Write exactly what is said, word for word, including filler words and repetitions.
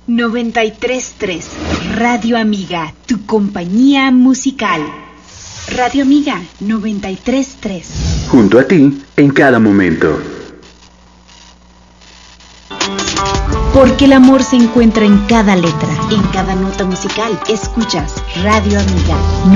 noventa y tres punto tres Radio Amiga, tu compañía musical. Radio Amiga noventa y tres punto tres. Junto a ti en cada momento. Porque el amor se encuentra en cada letra, en cada nota musical. Escuchas Radio Amiga